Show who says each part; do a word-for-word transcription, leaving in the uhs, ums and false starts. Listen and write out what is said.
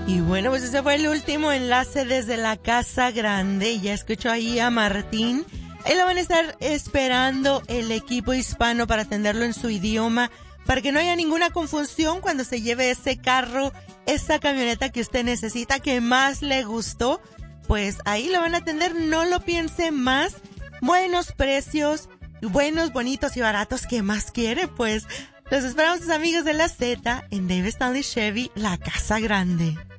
Speaker 1: Y bueno, pues ese fue el último enlace desde la Casa Grande. Ya escuchó ahí a Martín. Ahí lo van a estar esperando el equipo hispano para atenderlo en su idioma, para que no haya ninguna confusión cuando se lleve ese carro, esa camioneta que usted necesita, que más le gustó. Pues ahí lo van a atender, no lo piense más. Buenos precios, buenos, bonitos y baratos, ¿qué más quiere? Pues los esperamos, sus amigos de la Z, en Dave Stanley Chevy, la Casa Grande.